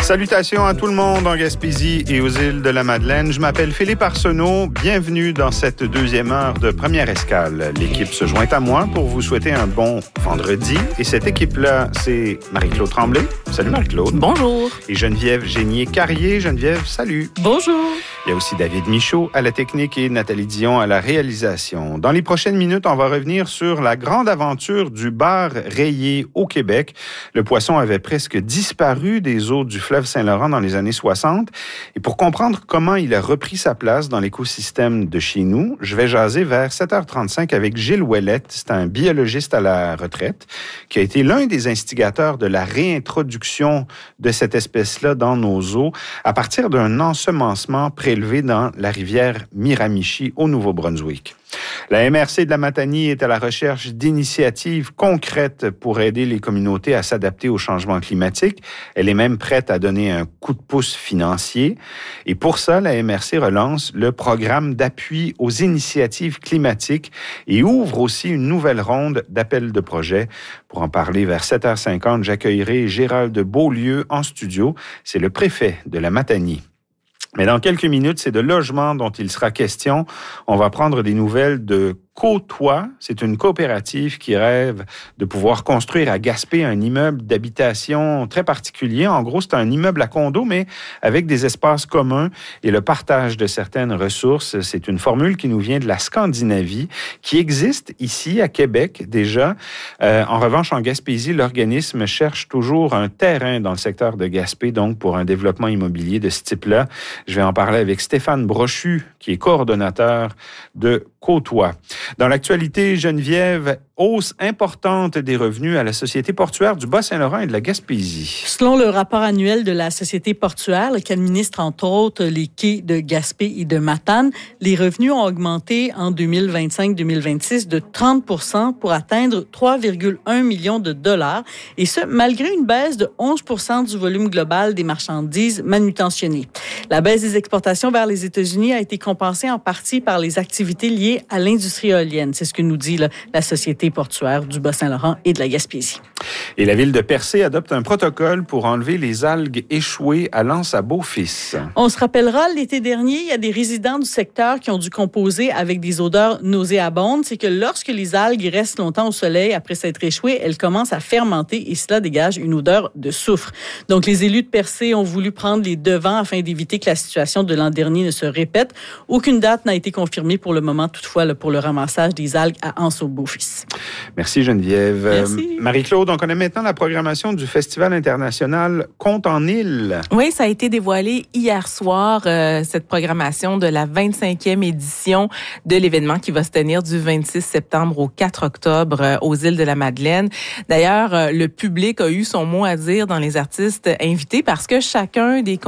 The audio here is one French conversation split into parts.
Salutations à tout le monde en Gaspésie et aux îles de la Madeleine. Je m'appelle Philippe Arsenault. Bienvenue dans cette deuxième heure de Première Escale. L'équipe se joint à moi pour vous souhaiter un bon vendredi. Et cette équipe-là, c'est Marie-Claude Tremblay. Salut Marie-Claude. Bonjour. Et Geneviève Génier-Carrier. Geneviève, salut. Bonjour. Il y a aussi David Michaud à la technique et Nathalie Dion à la réalisation. Dans les prochaines minutes, on va revenir sur la grande aventure du bar rayé au Québec. Le poisson avait presque disparu des eaux du fleuve Saint-Laurent dans les années 60. Et pour comprendre comment il a repris sa place dans l'écosystème de chez nous, je vais jaser vers 7h35 avec Gilles Ouellette. C'est un biologiste à la retraite qui a été l'un des instigateurs de la réintroduction de cette espèce-là dans nos eaux à partir d'un ensemencement prélevé dans la rivière Miramichi au Nouveau-Brunswick. La MRC de la Matanie est à la recherche d'initiatives concrètes pour aider les communautés à s'adapter au changement climatique. Elle est même prête à donner un coup de pouce financier. Et pour ça, la MRC relance le programme d'appui aux initiatives climatiques et ouvre aussi une nouvelle ronde d'appels de projets. Pour en parler vers 7h50, j'accueillerai Gérald Beaulieu en studio. C'est le préfet de la Matanie. Mais dans quelques minutes, c'est de logement dont il sera question. On va prendre des nouvelles de Côtois. C'est une coopérative qui rêve de pouvoir construire à Gaspé un immeuble d'habitation très particulier. En gros, c'est un immeuble à condo, mais avec des espaces communs et le partage de certaines ressources. C'est une formule qui nous vient de la Scandinavie, qui existe ici à Québec déjà. En revanche, en Gaspésie, l'organisme cherche toujours un terrain dans le secteur de Gaspé, donc pour un développement immobilier de ce type-là. Je vais en parler avec Stéphane Brochu, qui est coordonnateur de Côtois. Dans l'actualité, Geneviève, hausse importante des revenus à la Société portuaire du Bas-Saint-Laurent et de la Gaspésie. Selon le rapport annuel de la Société portuaire, qui administre entre autres les quais de Gaspé et de Matane, les revenus ont augmenté en 2025-2026 de 30% pour atteindre 3,1 millions de dollars, et ce, malgré une baisse de 11% du volume global des marchandises manutentionnées. La baisse des exportations vers les États-Unis a été compensée en partie par les activités liées à l'industrie éolienne. C'est ce que nous dit la Société portuaire du Bas-Saint-Laurent et de la Gaspésie. Et la ville de Percé adopte un protocole pour enlever les algues échouées à l'anse à Beaufils. On se rappellera, l'été dernier, il y a des résidents du secteur qui ont dû composer avec des odeurs nauséabondes. C'est que lorsque les algues restent longtemps au soleil après s'être échouées, elles commencent à fermenter et cela dégage une odeur de soufre. Donc, les élus de Percé ont voulu prendre les devants afin d'éviter que la situation de l'an dernier ne se répète. Aucune date n'a été confirmée pour le moment, toutefois, pour le ramassage des algues à Anse-au-Beaufils. Merci Geneviève. Merci. Marie-Claude, on connaît maintenant la programmation du Festival international Contes en île. Oui, ça a été dévoilé hier soir, cette programmation de la 25e édition de l'événement qui va se tenir du 26 septembre au 4 octobre aux îles de la Madeleine. D'ailleurs, le public a eu son mot à dire dans les artistes invités parce que chacune des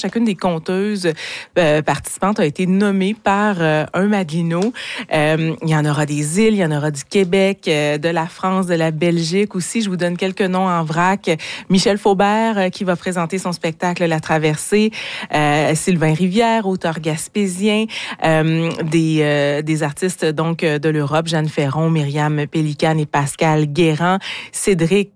conteuses participantes a été nommée par un Madelino. Il y en aura des îles, il y en aura du Québec, de la France, de la Belgique aussi. Je vous donne quelques noms en vrac. Michel Faubert qui va présenter son spectacle La Traversée. Sylvain Rivière, auteur gaspésien. Des artistes donc de l'Europe, Jeanne Ferron, Myriam Pélican et Pascal Guérand. Cédric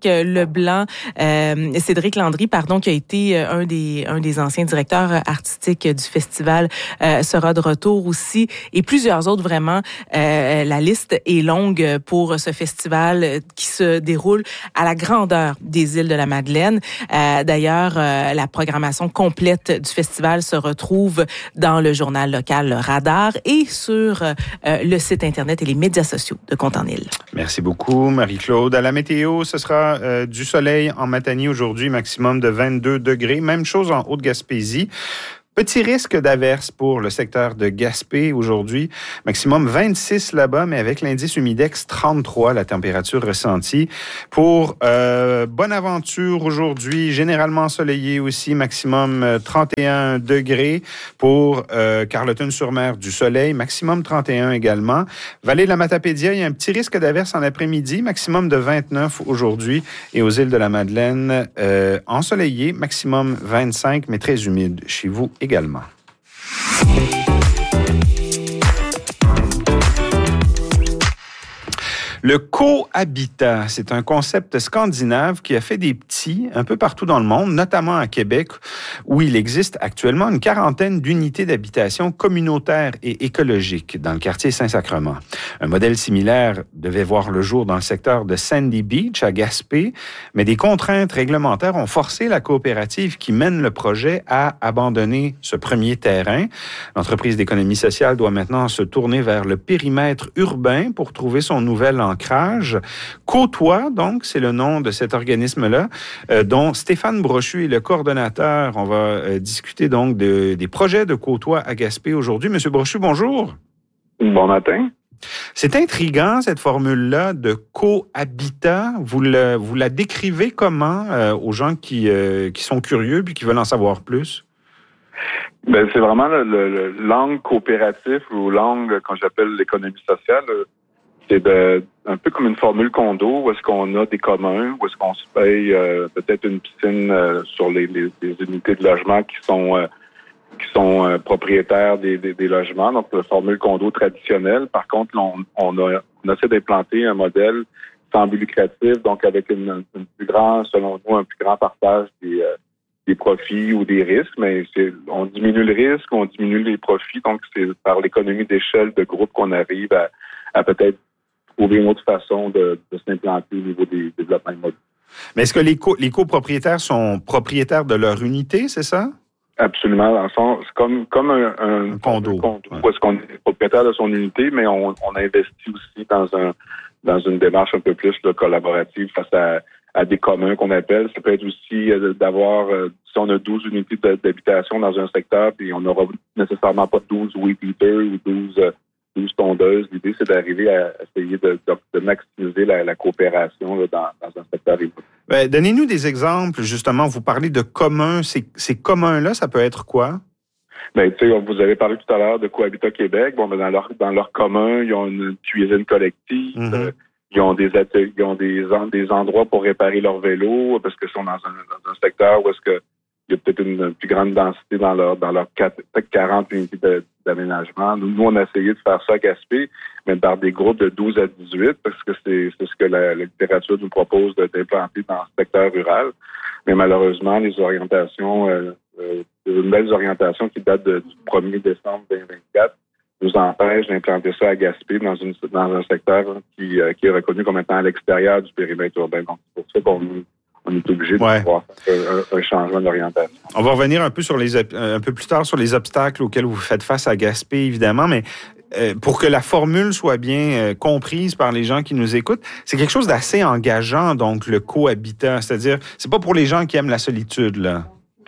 Landry, qui a été un des anciens directeurs artistiques du festival, sera de retour aussi. Et plusieurs autres, vraiment. La liste est longue pour ce festival qui se déroule à la grandeur des îles de la Madeleine. D'ailleurs, la programmation complète du festival se retrouve dans le journal local Le Radar et sur le site Internet et les médias sociaux de Contes en île. Merci beaucoup, Marie-Claude. À la météo, ce sera du soleil en Matanie aujourd'hui, maximum de 22 degrés. Même chose en Haute-Gaspésie. Petit risque d'averse pour le secteur de Gaspé aujourd'hui. Maximum 26 là-bas, mais avec l'indice humidex 33, la température ressentie. Pour Bonaventure aujourd'hui, généralement ensoleillé aussi, maximum 31 degrés. Pour Carleton-sur-Mer, du soleil, maximum 31 également. Vallée de la Matapédia, il y a un petit risque d'averse en après-midi, maximum de 29 aujourd'hui. Et aux îles de la Madeleine, ensoleillé, maximum 25, mais très humide chez vous également. Le cohabitat, c'est un concept scandinave qui a fait des petits un peu partout dans le monde, notamment à Québec, où il existe actuellement une quarantaine d'unités d'habitation communautaires et écologiques dans le quartier Saint-Sacrement. Un modèle similaire devait voir le jour dans le secteur de Sandy Beach, à Gaspé, mais des contraintes réglementaires ont forcé la coopérative qui mène le projet à abandonner ce premier terrain. L'entreprise d'économie sociale doit maintenant se tourner vers le périmètre urbain pour trouver son nouvel ancrage. Côtois, donc, c'est le nom de cet organisme-là, dont Stéphane Brochu est le coordonnateur. On va discuter donc des projets de Côtois à Gaspé aujourd'hui. Monsieur Brochu, bonjour. Bon matin. C'est intriguant, cette formule-là de cohabitat. Vous la décrivez comment aux gens qui sont curieux puis qui veulent en savoir plus? Ben, c'est vraiment le l'angle coopératif ou l'angle qu'on j'appelle l'économie sociale. C'est un peu comme une formule condo où est-ce qu'on a des communs, où est-ce qu'on se paye peut-être une piscine sur les unités de logement qui sont propriétaires des logements. Donc, la formule condo traditionnelle. Par contre, on essaie d'implanter un modèle sans but lucratif, donc avec selon nous, un plus grand partage des profits ou des risques, mais on diminue le risque, on diminue les profits, donc c'est par l'économie d'échelle de groupe qu'on arrive à peut-être trouver une autre façon de s'implanter au niveau des développements immobiliers. Mais est-ce que les copropriétaires sont propriétaires de leur unité, c'est ça? Absolument. Dans le fond, c'est comme un condo. Où est-ce qu'on est propriétaire de son unité, mais on investit aussi dans une démarche un peu plus collaborative face à des communs qu'on appelle. Ça peut être aussi d'avoir, si on a 12 unités d'habitation dans un secteur, puis on n'aura nécessairement pas 12 weed eaters ou 12 tondeuses. L'idée, c'est d'arriver à essayer de maximiser la coopération là, dans un secteur immobilier. Ben, donnez-nous des exemples, justement. Vous parlez de communs. Ces communs-là, ça peut être quoi? Ben, tu sais, vous avez parlé tout à l'heure de Cohabitat Québec. Bon, ben, dans leur commun, ils ont une cuisine collective. Mm-hmm. Ils ont des ateliers, ils ont des endroits pour réparer leur vélo, parce que sont dans un secteur où est-ce que il y a peut-être une plus grande densité dans leur peut-être 40 unités d'aménagement. Nous, on a essayé de faire ça à Gaspé, mais dans des groupes de 12 à 18, parce que c'est ce que la littérature nous propose d'implanter dans ce secteur rural. Mais malheureusement, les orientations, de nouvelles orientations qui datent du 1er décembre 2024 nous empêchent d'implanter ça à Gaspé dans un secteur qui est reconnu comme étant à l'extérieur du périmètre urbain. Donc, c'est pour ça qu'on est obligé de pouvoir faire un changement d'orientation. On va revenir un peu un peu plus tard sur les obstacles auxquels vous faites face à Gaspé, évidemment, mais pour que la formule soit bien comprise par les gens qui nous écoutent, c'est quelque chose d'assez engageant, donc le cohabitat. C'est-à-dire, c'est pas pour les gens qui aiment la solitude, là.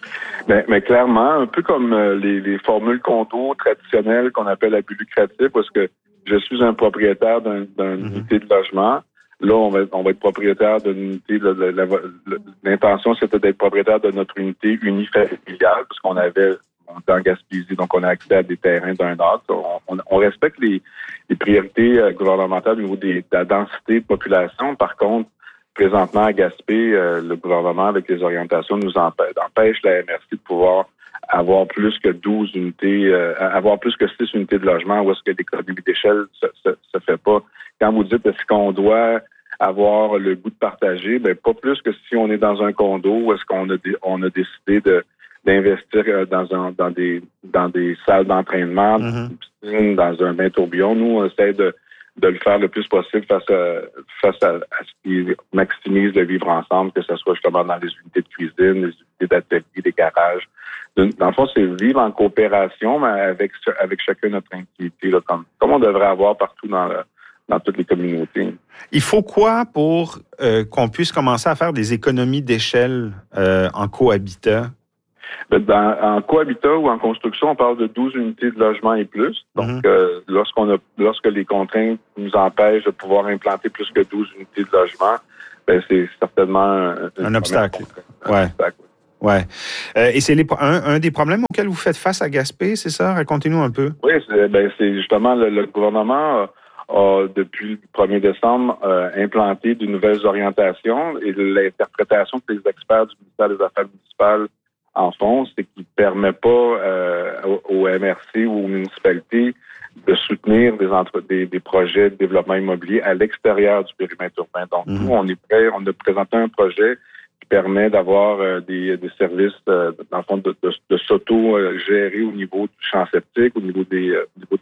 Mais clairement, un peu comme les formules condo traditionnelles qu'on appelle à but lucratif, parce que je suis un propriétaire d'une unité de logement. Là, on va être propriétaire d'une unité. L'intention, c'était d'être propriétaire de notre unité unifamiliale, parce qu'on était en Gaspésie, donc on a accès à des terrains d'un autre. On respecte les priorités gouvernementales au niveau de la densité de population. Par contre, présentement, à Gaspé, le gouvernement, avec les orientations, nous empêche la MRC de pouvoir avoir plus que 12 unités, avoir plus que 6 unités de logement, où est-ce que l'économie d'échelle se fait pas. Quand vous dites est-ce qu'on doit avoir le goût de partager, ben pas plus que si on est dans un condo, où est-ce qu'on a décidé d'investir dans des salles d'entraînement, dans un bain tourbillon. Nous, on essaie de le faire le plus possible face à ce qui maximise le vivre ensemble, que ce soit justement dans les unités de cuisine, les unités d'atelier, les garages. Dans le fond, c'est vivre en coopération, mais avec chacun notre intimité, là, comme on devrait avoir partout dans toutes les communautés. Il faut quoi pour qu'on puisse commencer à faire des économies d'échelle en cohabitat? En cohabitat ou en construction, on parle de 12 unités de logement et plus. Donc, lorsque les contraintes nous empêchent de pouvoir implanter plus que 12 unités de logement, ben c'est certainement un obstacle. Ouais. Et c'est un des problèmes auxquels vous faites face à Gaspé, c'est ça? Racontez-nous un peu. Oui, c'est justement le gouvernement a, depuis le 1er décembre, implanté de nouvelles orientations et l'interprétation que les experts du ministère des Affaires municipales en fond, c'est qu'il ne permet pas au MRC ou aux municipalités soutenir des projets de développement immobilier à l'extérieur du périmètre urbain. Donc, nous, on est prêt, on a présenté un projet qui permet d'avoir des services, dans le fond, de s'auto-gérer au niveau du champ septique, au niveau de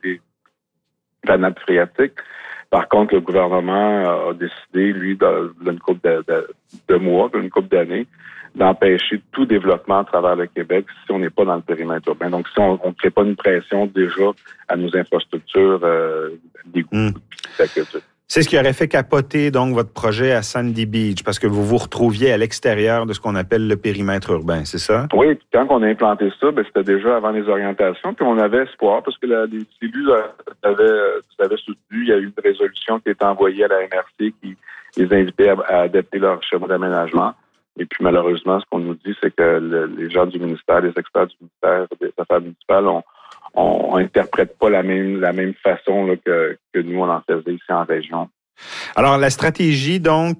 la nappe phréatique. Par contre, le gouvernement a décidé, lui, dans une couple de mois, une couple d'années, d'empêcher tout développement à travers le Québec si on n'est pas dans le périmètre urbain. Donc, si on ne crée pas une pression déjà à nos infrastructures d'égouts, d'aqueduc. C'est ce qui aurait fait capoter donc votre projet à Sandy Beach, parce que vous vous retrouviez à l'extérieur de ce qu'on appelle le périmètre urbain, c'est ça? Oui, puis quand on a implanté ça, c'était déjà avant les orientations, puis on avait espoir, parce que les élus avaient soutenu, il y a eu une résolution qui a été envoyée à la MRC qui les invitait à adapter leur schéma d'aménagement. Et puis malheureusement, ce qu'on nous dit, c'est que les gens du ministère, les experts du ministère des Affaires municipales, on interprète pas la même façon là, que nous, on en faisait ici en région. Alors, la stratégie, donc,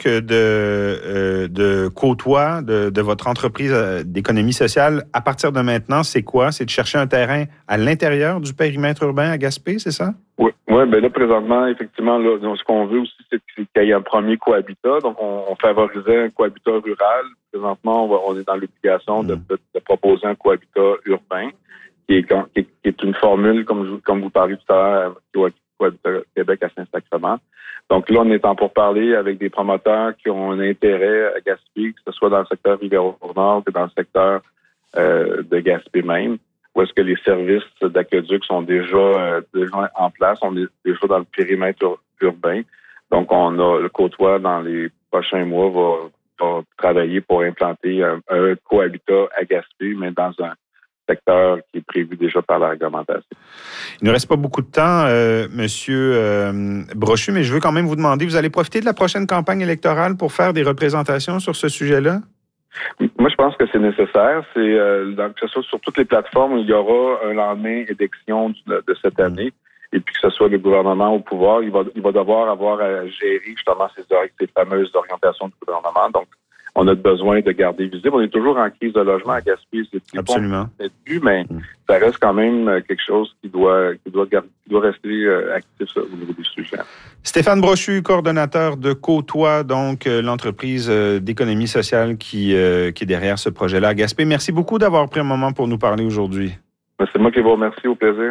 de Côtois, de votre entreprise d'économie sociale, à partir de maintenant, c'est quoi? C'est de chercher un terrain à l'intérieur du périmètre urbain à Gaspé, c'est ça? Oui, ben là, présentement, effectivement, là, ce qu'on veut aussi, c'est qu'il y ait un premier cohabitat. Donc, on favorisait un cohabitat rural. Présentement, on est dans l'obligation de proposer un cohabitat urbain, qui est une formule, comme vous parliez tout à l'heure, Cohabitat Québec à Saint-Sacrement. Donc là, on est en pourparlers avec des promoteurs qui ont un intérêt à Gaspé, que ce soit dans le secteur Rivière-au-Nord que dans le secteur de Gaspé même, où est-ce que les services d'aqueduc sont déjà en place, on est déjà dans le périmètre urbain. Donc, on a le Côtois dans les prochains mois va travailler pour implanter un cohabitat à Gaspé, mais dans un secteur qui est prévu déjà par la réglementation. Il ne reste pas beaucoup de temps, Monsieur Brochu, mais je veux quand même vous demander, vous allez profiter de la prochaine campagne électorale pour faire des représentations sur ce sujet-là? Moi, je pense que c'est nécessaire. Que ce soit sur toutes les plateformes, il y aura un lendemain élection de cette année. Et puis que ce soit le gouvernement au pouvoir, il va devoir avoir à gérer justement ces fameuses orientations du gouvernement. Donc, on a besoin de garder visible. On est toujours en crise de logement à Gaspé. C'est absolument. Bon, mais ça reste quand même quelque chose qui doit rester actif au niveau des sujets. Stéphane Brochu, coordonnateur de Côtois, donc l'entreprise d'économie sociale qui est derrière ce projet-là à Gaspé. Merci beaucoup d'avoir pris un moment pour nous parler aujourd'hui. C'est moi qui vous remercie. Au plaisir.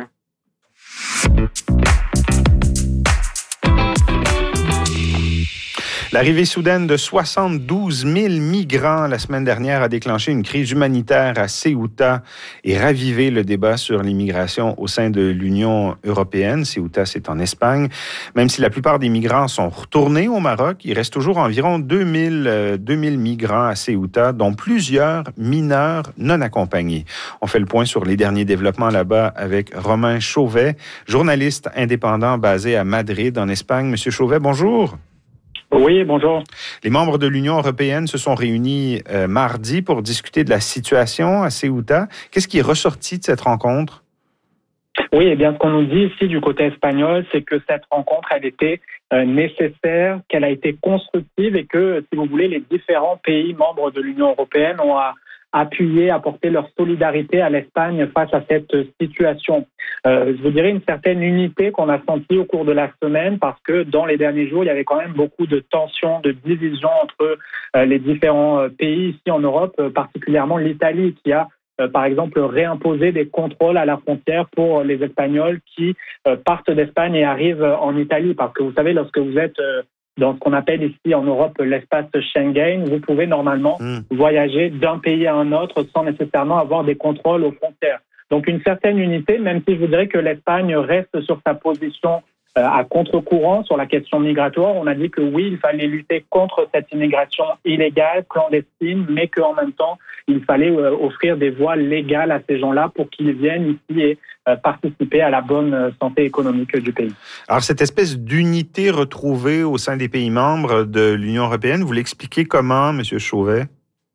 L'arrivée soudaine de 72 000 migrants la semaine dernière a déclenché une crise humanitaire à Ceuta et ravivé le débat sur l'immigration au sein de l'Union européenne. Ceuta, c'est en Espagne. Même si la plupart des migrants sont retournés au Maroc, il reste toujours environ 2000 migrants à Ceuta, dont plusieurs mineurs non accompagnés. On fait le point sur les derniers développements là-bas avec Romain Chauvet, journaliste indépendant basé à Madrid, en Espagne. Monsieur Chauvet, bonjour. Oui, bonjour. Les membres de l'Union européenne se sont réunis mardi pour discuter de la situation à Ceuta. Qu'est-ce qui est ressorti de cette rencontre? Oui, eh bien, ce qu'on nous dit ici du côté espagnol, c'est que cette rencontre, elle était nécessaire, qu'elle a été constructive et que, si vous voulez, les différents pays membres de l'Union européenne ont appuyer, apporter leur solidarité à l'Espagne face à cette situation. Je vous dirais une certaine unité qu'on a sentie au cours de la semaine parce que dans les derniers jours, il y avait quand même beaucoup de tensions, de divisions entre les différents pays ici en Europe, particulièrement l'Italie qui a par exemple réimposé des contrôles à la frontière pour les Espagnols qui partent d'Espagne et arrivent en Italie. Parce que vous savez, lorsque vous êtes dans ce qu'on appelle ici en Europe l'espace Schengen, vous pouvez normalement voyager d'un pays à un autre sans nécessairement avoir des contrôles aux frontières. Donc une certaine unité, même si je vous dirais que l'Espagne reste sur sa position à contre-courant sur la question migratoire. On a dit que oui, il fallait lutter contre cette immigration illégale, clandestine, mais qu'en même temps, il fallait offrir des voies légales à ces gens-là pour qu'ils viennent ici et participer à la bonne santé économique du pays. Alors, cette espèce d'unité retrouvée au sein des pays membres de l'Union européenne, vous l'expliquez comment, M. Chauvet?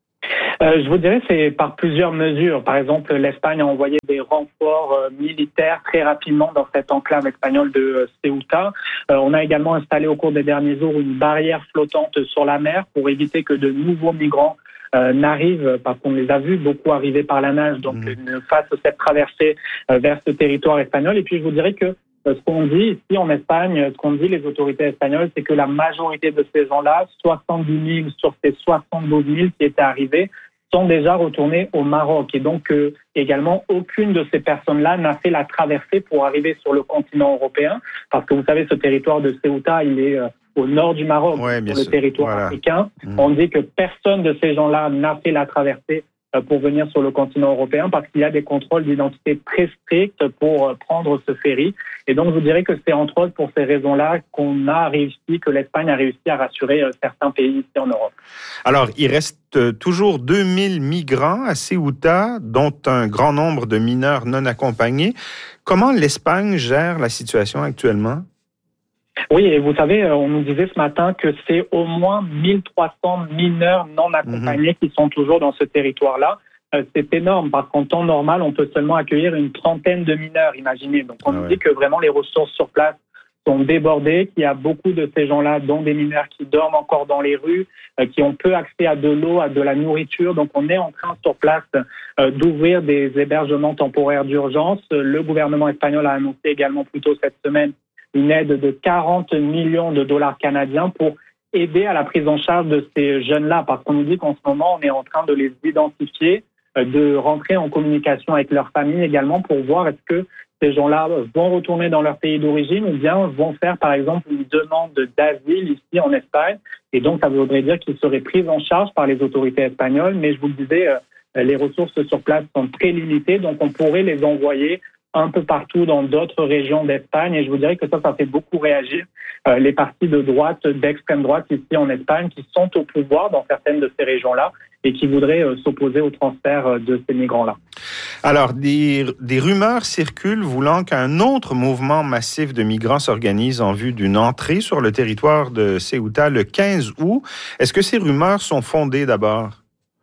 Je vous dirais c'est par plusieurs mesures. Par exemple, l'Espagne a envoyé des renforts militaires très rapidement dans cette enclave espagnole de Ceuta. On a également installé au cours des derniers jours une barrière flottante sur la mer pour éviter que de nouveaux migrants n'arrivent, parce qu'on les a vus beaucoup arriver par la nage, donc ne fassent cette traversée vers ce territoire espagnol. Et puis je vous dirais que Ce qu'on dit ici en Espagne, ce qu'on dit les autorités espagnoles, c'est que la majorité de ces gens-là, 70 000 sur ces 72 000 qui étaient arrivés, sont déjà retournés au Maroc. Et donc, également, aucune de ces personnes-là n'a fait la traversée pour arriver sur le continent européen. Parce que vous savez, ce territoire de Ceuta, il est au nord du Maroc, sur le territoire africain. On dit que personne de ces gens-là n'a fait la traversée pour venir sur le continent européen parce qu'il y a des contrôles d'identité très stricts pour prendre ce ferry. Et donc, je vous dirais que c'est entre autres pour ces raisons-là que l'Espagne a réussi à rassurer certains pays ici en Europe. Alors, il reste toujours 2000 migrants à Ceuta, dont un grand nombre de mineurs non accompagnés. Comment l'Espagne gère la situation actuellement? Oui, et vous savez, on nous disait ce matin que c'est au moins 1300 mineurs non accompagnés qui sont toujours dans ce territoire-là. C'est énorme parce qu'en temps normal, on peut seulement accueillir une trentaine de mineurs, imaginez. Donc, on nous dit que vraiment les ressources sur place sont débordées, qu'il y a beaucoup de ces gens-là, dont des mineurs qui dorment encore dans les rues, qui ont peu accès à de l'eau, à de la nourriture. Donc, on est en train sur place d'ouvrir des hébergements temporaires d'urgence. Le gouvernement espagnol a annoncé également plus tôt cette semaine une aide de 40 millions de dollars canadiens pour aider à la prise en charge de ces jeunes-là, parce qu'on nous dit qu'en ce moment, on est en train de les identifier, de rentrer en communication avec leurs familles également pour voir est-ce que ces gens-là vont retourner dans leur pays d'origine ou bien vont faire, par exemple, une demande d'asile ici en Espagne. Et donc, ça voudrait dire qu'ils seraient pris en charge par les autorités espagnoles. Mais je vous le disais, les ressources sur place sont très limitées, donc on pourrait les envoyer un peu partout dans d'autres régions d'Espagne. Et je vous dirais que ça fait beaucoup réagir les partis de droite, d'extrême droite ici en Espagne qui sont au pouvoir dans certaines de ces régions-là et qui voudraient s'opposer au transfert de ces migrants-là. Alors, des rumeurs circulent voulant qu'un autre mouvement massif de migrants s'organise en vue d'une entrée sur le territoire de Ceuta le 15 août. Est-ce que ces rumeurs sont fondées d'abord?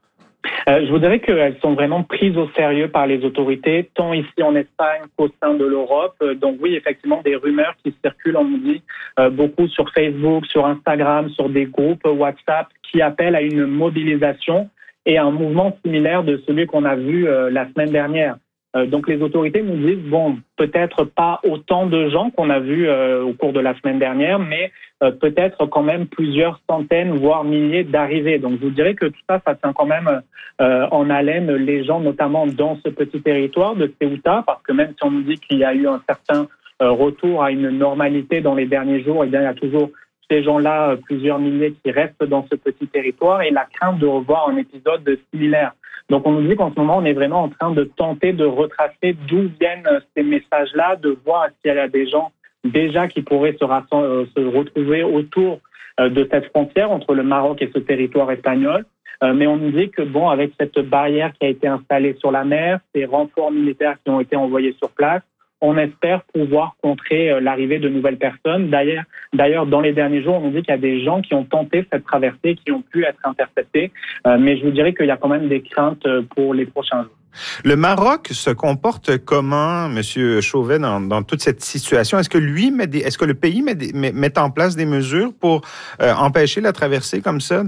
Je vous dirais qu'elles sont vraiment prises au sérieux par les autorités, tant ici en Espagne qu'au sein de l'Europe. Donc oui, effectivement, des rumeurs qui circulent, on nous dit, beaucoup sur Facebook, sur Instagram, sur des groupes WhatsApp qui appellent à une mobilisation et à un mouvement similaire de celui qu'on a vu la semaine dernière. Donc les autorités nous disent, peut-être pas autant de gens qu'on a vus au cours de la semaine dernière, mais peut-être quand même plusieurs centaines, voire milliers d'arrivées. Donc je vous dirais que tout ça tient quand même en haleine les gens, notamment dans ce petit territoire de Ceuta, parce que même si on nous dit qu'il y a eu un certain retour à une normalité dans les derniers jours, eh bien, il y a toujours ces gens-là, plusieurs milliers qui restent dans ce petit territoire et la crainte de revoir un épisode similaire. Donc, on nous dit qu'en ce moment, on est vraiment en train de tenter de retracer d'où viennent ces messages-là, de voir s'il y a des gens déjà qui pourraient se retrouver autour de cette frontière entre le Maroc et ce territoire espagnol. Mais on nous dit que, avec cette barrière qui a été installée sur la mer, ces renforts militaires qui ont été envoyés sur place, on espère pouvoir contrer l'arrivée de nouvelles personnes. D'ailleurs, dans les derniers jours, on nous dit qu'il y a des gens qui ont tenté cette traversée, qui ont pu être interceptés. Mais je vous dirais qu'il y a quand même des craintes pour les prochains jours. Le Maroc se comporte comment, M. Chauvet, dans toute cette situation? Est-ce que le pays met en place des mesures pour empêcher la traversée comme ça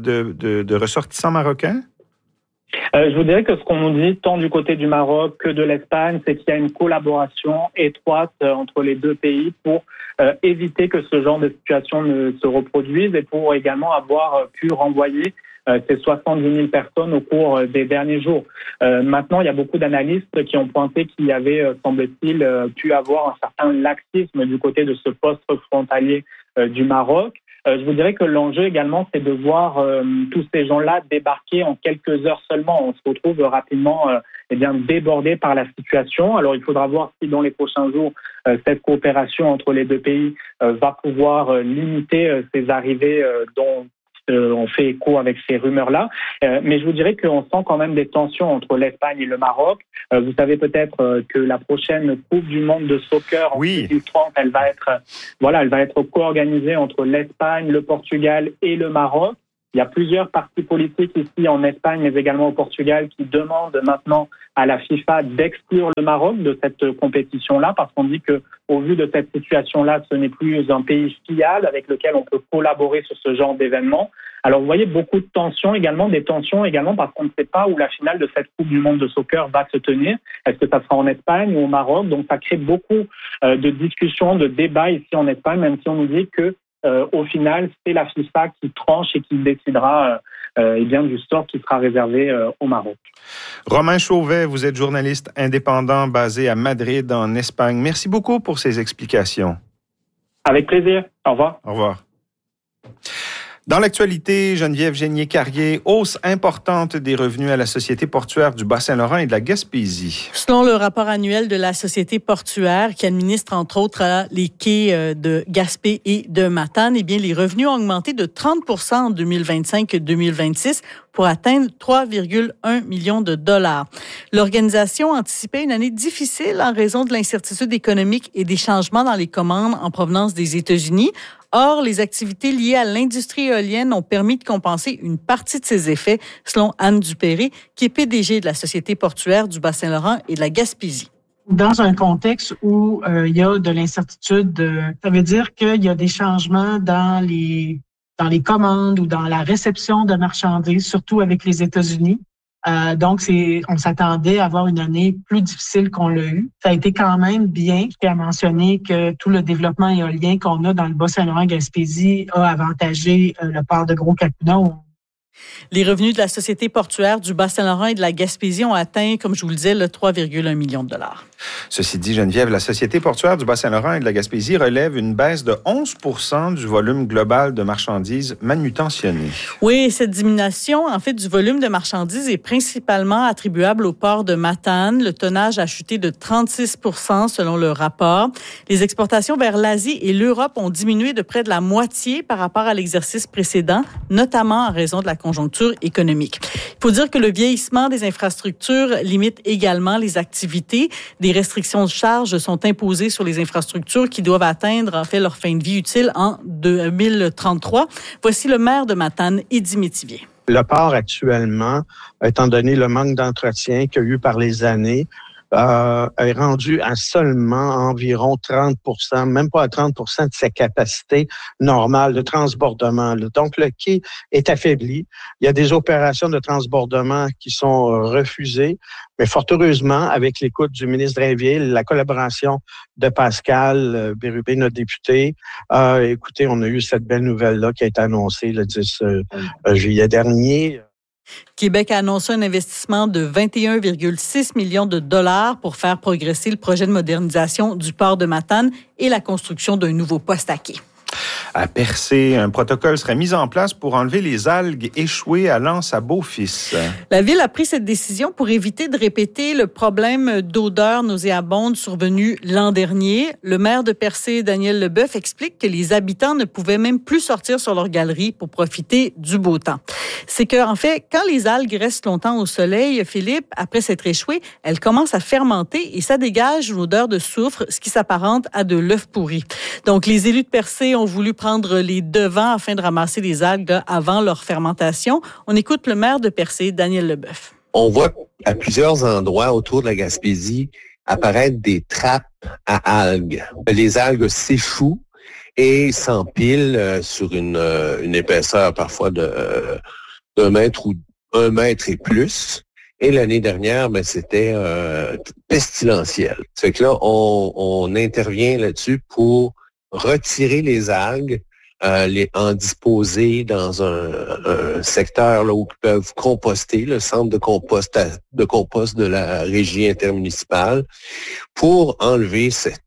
de ressortissants marocains? Je vous dirais que ce qu'on nous dit, tant du côté du Maroc que de l'Espagne, c'est qu'il y a une collaboration étroite entre les deux pays pour éviter que ce genre de situation ne se reproduise et pour également avoir pu renvoyer ces 70 000 personnes au cours des derniers jours. Maintenant, il y a beaucoup d'analystes qui ont pointé qu'il y avait, semble-t-il, pu avoir un certain laxisme du côté de ce poste frontalier du Maroc. Je vous dirais que l'enjeu également, c'est de voir tous ces gens-là débarquer en quelques heures seulement. On se retrouve rapidement débordé par la situation. Alors, il faudra voir si dans les prochains jours, cette coopération entre les deux pays va pouvoir limiter ces arrivées dont on fait écho avec ces rumeurs-là. Mais je vous dirais qu'on sent quand même des tensions entre l'Espagne et le Maroc. Vous savez peut-être que la prochaine Coupe du Monde de soccer en 2030, elle va être co-organisée entre l'Espagne, le Portugal et le Maroc. Il y a plusieurs partis politiques ici en Espagne, mais également au Portugal, qui demandent maintenant à la FIFA d'exclure le Maroc de cette compétition-là, parce qu'on dit que, au vu de cette situation-là, ce n'est plus un pays fiable avec lequel on peut collaborer sur ce genre d'événement. Alors, vous voyez beaucoup de tensions également, parce qu'on ne sait pas où la finale de cette Coupe du Monde de soccer va se tenir. Est-ce que ça sera en Espagne ou au Maroc? Donc, ça crée beaucoup de discussions, de débats ici en Espagne, même si on nous dit que au final, c'est la FIFA qui tranche et qui décidera du sort qui sera réservé au Maroc. Romain Chauvet, vous êtes journaliste indépendant basé à Madrid, en Espagne. Merci beaucoup pour ces explications. Avec plaisir. Au revoir. Au revoir. Dans l'actualité, Geneviève Génier-Carrier, hausse importante des revenus à la Société portuaire du Bas-Saint-Laurent et de la Gaspésie. Selon le rapport annuel de la Société portuaire, qui administre entre autres les quais de Gaspé et de Matane, eh bien, les revenus ont augmenté de 30 % en 2025-2026 pour atteindre 3,1 millions de dollars. L'organisation anticipait une année difficile en raison de l'incertitude économique et des changements dans les commandes en provenance des États-Unis. Or, les activités liées à l'industrie éolienne ont permis de compenser une partie de ces effets, selon Anne Dupéré, qui est PDG de la Société portuaire du Bas-Saint-Laurent et de la Gaspésie. Dans un contexte où il y a de l'incertitude, ça veut dire qu'il y a des changements dans les commandes ou dans la réception de marchandises, surtout avec les États-Unis. Donc, on s'attendait à avoir une année plus difficile qu'on l'a eu. Ça a été quand même bien. Je tiens à mentionner que tout le développement éolien qu'on a dans le Bas-Saint-Laurent-Gaspésie a avantagé le port de Gros-Cacouna. Les revenus de la Société portuaire du Bas-Saint-Laurent et de la Gaspésie ont atteint, comme je vous le disais, le 3,1 millions de dollars. Ceci dit, Geneviève, la Société portuaire du Bas-Saint-Laurent et de la Gaspésie relève une baisse de 11 % du volume global de marchandises manutentionnées. Oui, cette diminution, en fait, du volume de marchandises est principalement attribuable au port de Matane. Le tonnage a chuté de 36 % selon le rapport. Les exportations vers l'Asie et l'Europe ont diminué de près de la moitié par rapport à l'exercice précédent, notamment en raison de la conjoncture économique. Il faut dire que le vieillissement des infrastructures limite également les activités. Des restrictions de charges sont imposées sur les infrastructures qui doivent atteindre en fait leur fin de vie utile en 2033. Voici le maire de Matane, Eddy Métivier. Le port actuellement, étant donné le manque d'entretien qu'il y a eu par les années, est rendu à seulement environ 30 %, même pas à 30 % de sa capacité normale de transbordement. Donc, le quai est affaibli. Il y a des opérations de transbordement qui sont refusées, mais fort heureusement, avec l'écoute du ministre Drainville, la collaboration de Pascal Bérubé, notre député, écoutez, on a eu cette belle nouvelle-là qui a été annoncée le 10 juillet dernier. Québec a annoncé un investissement de 21,6 millions de dollars pour faire progresser le projet de modernisation du port de Matane et la construction d'un nouveau poste à quai. À Percé, un protocole serait mis en place pour enlever les algues échouées à l'Anse-à-Beaufils. La Ville a pris cette décision pour éviter de répéter le problème d'odeur nauséabonde survenu l'an dernier. Le maire de Percé, Daniel Leboeuf, explique que les habitants ne pouvaient même plus sortir sur leur galerie pour profiter du beau temps. C'est que, en fait, quand les algues restent longtemps au soleil, Philippe, après s'être échouées, elles commencent à fermenter et ça dégage une odeur de soufre, ce qui s'apparente à de l'œuf pourri. Donc, les élus de Percé ont voulu prendre les devants afin de ramasser les algues avant leur fermentation. On écoute le maire de Percé, Daniel Leboeuf. On voit à plusieurs endroits autour de la Gaspésie apparaître des trappes à algues. Les algues s'échouent et s'empilent sur une épaisseur parfois d'un mètre ou 1 mètre et plus. Et l'année dernière, c'était pestilentiel. C'est que là, on intervient là-dessus pour retirer les algues, en disposer dans un secteur là, où ils peuvent composter, le centre de compost de la régie intermunicipale, pour enlever cette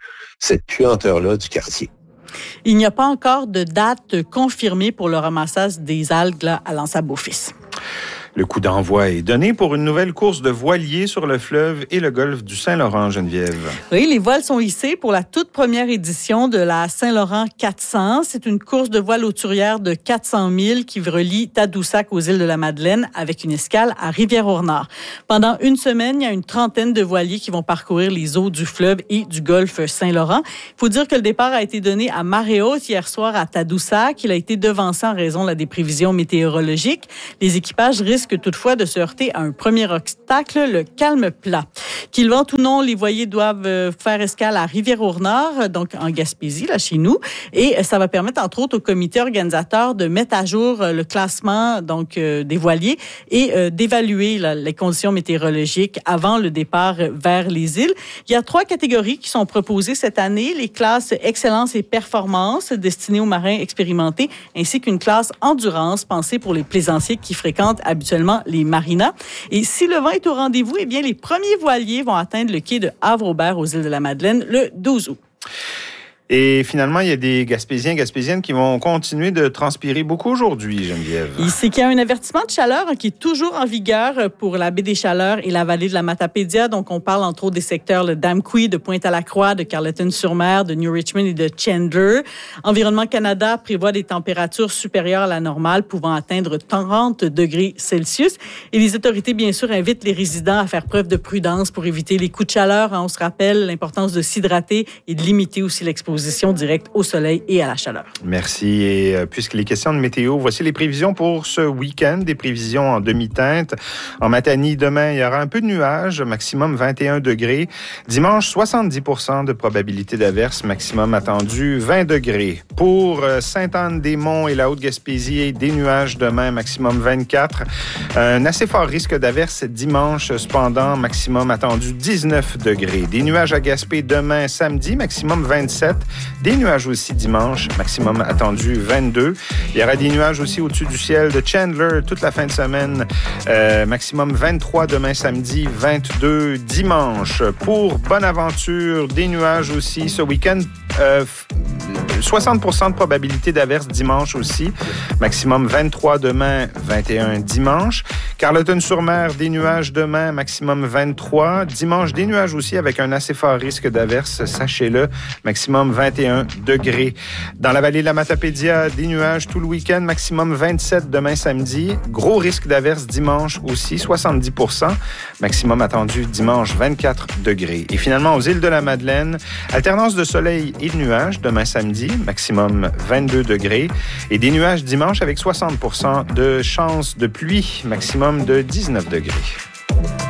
puanteur-là du quartier. Il n'y a pas encore de date confirmée pour le ramassage des algues là, à l'Anse-à-Beaufils. Le coup d'envoi est donné pour une nouvelle course de voiliers sur le fleuve et le golfe du Saint-Laurent, Geneviève. Oui, les voiles sont hissés pour la toute première édition de la Saint-Laurent 400. C'est une course de voile hauturière de 400 000 qui relie Tadoussac aux îles de la Madeleine avec une escale à Rivière-au-Renard. Pendant une semaine, il y a une trentaine de voiliers qui vont parcourir les eaux du fleuve et du golfe Saint-Laurent. Il faut dire que le départ a été donné à marée haute hier soir à Tadoussac. Il a été devancé en raison des prévisions météorologiques. Les équipages risquent toutefois de se heurter à un premier obstacle, le calme plat. Qu'il vente ou non, les voiliers doivent faire escale à Rivière-au-Renard, donc en Gaspésie, là chez nous, et ça va permettre entre autres au comité organisateur de mettre à jour le classement donc des voiliers et d'évaluer les conditions météorologiques avant le départ vers les îles. Il y a 3 catégories qui sont proposées cette année, les classes excellence et performance destinées aux marins expérimentés, ainsi qu'une classe endurance pensée pour les plaisanciers qui fréquentent habituellement les marinas. Et si le vent est au rendez-vous, eh bien, les premiers voiliers vont atteindre le quai de Havre-Aubert aux îles de la Madeleine le 12 août. Et finalement, il y a des Gaspésiens et Gaspésiennes qui vont continuer de transpirer beaucoup aujourd'hui, Geneviève. C'est qu'il y a un avertissement de chaleur qui est toujours en vigueur pour la baie des Chaleurs et la vallée de la Matapédia. Donc, on parle entre autres des secteurs de Damqui, de Pointe-à-la-Croix, de Carleton-sur-Mer, de New Richmond et de Chandler. Environnement Canada prévoit des températures supérieures à la normale, pouvant atteindre 30 degrés Celsius. Et les autorités, bien sûr, invitent les résidents à faire preuve de prudence pour éviter les coups de chaleur. On se rappelle l'importance de s'hydrater et de limiter aussi l'exposition directe au soleil et à la chaleur. Merci. Et puisque les questions de météo, voici les prévisions pour ce week-end. Des prévisions en demi-teinte. En Matanie, demain, il y aura un peu de nuages, maximum 21 degrés. Dimanche, 70% de probabilité d'averse, maximum attendu 20 degrés. Pour Sainte-Anne-des-Monts et la Haute-Gaspésie, des nuages demain, maximum 24. Un assez fort risque d'averse dimanche, cependant, maximum attendu 19 degrés. Des nuages à Gaspé demain, samedi, maximum 27. Des nuages aussi dimanche, maximum attendu 22. Il y aura des nuages aussi au-dessus du ciel de Chandler toute la fin de semaine, maximum 23 demain samedi, 22 dimanche. Pour Bonaventure, des nuages aussi ce week-end, 60% de probabilité d'averse dimanche aussi, maximum 23 demain, 21 dimanche. Carleton-sur-Mer, des nuages demain, maximum 23. Dimanche, des nuages aussi avec un assez fort risque d'averse, sachez-le, maximum 21 degrés. Dans la vallée de la Matapédia, des nuages tout le week-end, maximum 27 demain samedi. Gros risque d'averse dimanche aussi, 70%. Maximum attendu dimanche, 24 degrés. Et finalement, aux îles de la Madeleine, alternance de soleil et de nuages demain samedi, maximum 22 degrés. Et des nuages dimanche avec 60% de chance de pluie, maximum de 19 degrés.